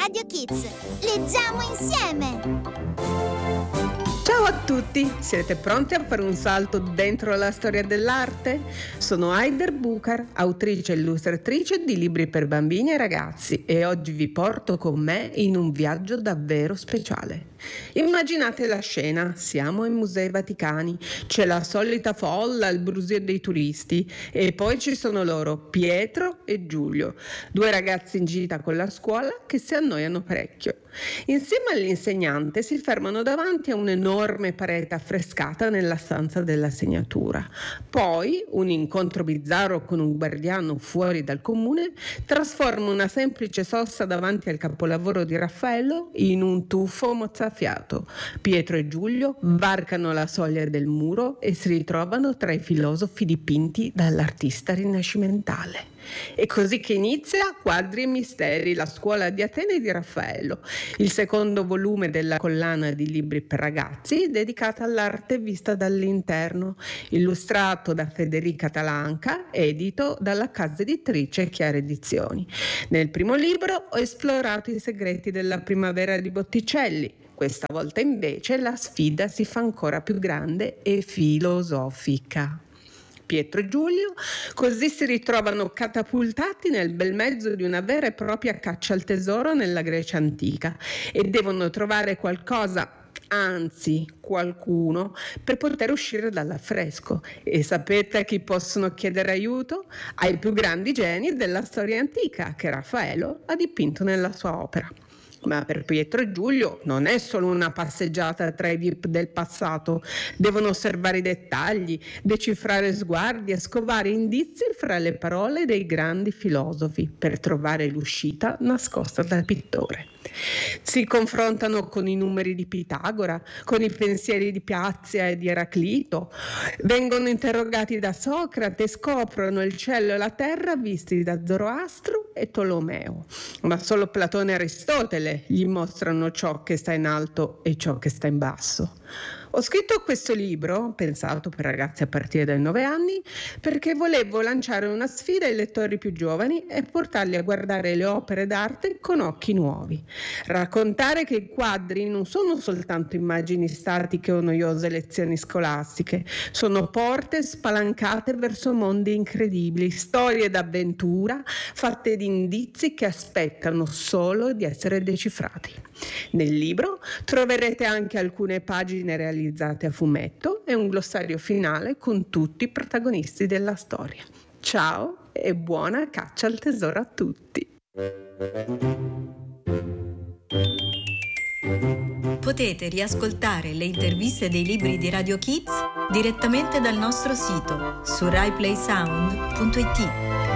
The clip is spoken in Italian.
Radio Kids. Leggiamo insieme! Ciao a tutti, siete pronti a fare un salto dentro la storia dell'arte? Sono Haider Bucar, autrice e illustratrice di libri per bambini e ragazzi, e oggi vi porto con me in un viaggio davvero speciale. Immaginate la scena, siamo ai Musei Vaticani, c'è la solita folla, il brusio dei turisti e poi ci sono loro, Pietro e Giulio, due ragazzi in gita con la scuola che si annoiano parecchio. Insieme all'insegnante si fermano davanti a un'enorme parete affrescata nella stanza della segnatura. Poi un incontro bizzarro con un guardiano fuori dal comune trasforma una semplice sosta davanti al capolavoro di Raffaello in un tuffo mozzafiato. Pietro e Giulio varcano la soglia del muro e si ritrovano tra i filosofi dipinti dall'artista rinascimentale. È così che inizia Quadri e Misteri, la scuola di Atene di Raffaello, il secondo volume della collana di libri per ragazzi dedicata all'arte vista dall'interno, illustrato da Federica Talanca, edito dalla casa editrice Chiara Edizioni. Nel primo libro ho esplorato i segreti della primavera di Botticelli. Questa volta invece la sfida si fa ancora più grande e filosofica. Pietro e Giulio così si ritrovano catapultati nel bel mezzo di una vera e propria caccia al tesoro nella Grecia antica e devono trovare qualcosa, anzi qualcuno, per poter uscire dall'affresco. E sapete a chi possono chiedere aiuto? Ai più grandi geni della storia antica che Raffaello ha dipinto nella sua opera. Ma per Pietro e Giulio non è solo una passeggiata tra i VIP del passato, devono osservare i dettagli, decifrare sguardi e scovare indizi fra le parole dei grandi filosofi per trovare l'uscita nascosta dal pittore. Si confrontano con i numeri di Pitagora, con i pensieri di Piazia e di Eraclito, vengono interrogati da Socrate e scoprono il cielo e la terra visti da Zoroastro e Tolomeo. Ma solo Platone e Aristotele gli mostrano ciò che sta in alto e ciò che sta in basso. Ho scritto questo libro, pensato per ragazzi a partire dai 9 anni, perché volevo lanciare una sfida ai lettori più giovani e portarli a guardare le opere d'arte con occhi nuovi. Raccontare che i quadri non sono soltanto immagini statiche o noiose lezioni scolastiche, sono porte spalancate verso mondi incredibili, storie d'avventura fatte di indizi che aspettano solo di essere decifrati. Nel libro troverete anche alcune pagine realizzate a fumetto e un glossario finale con tutti i protagonisti della storia. Ciao e buona caccia al tesoro a tutti! Potete riascoltare le interviste dei libri di Radio Kids direttamente dal nostro sito su RaiPlaySound.it.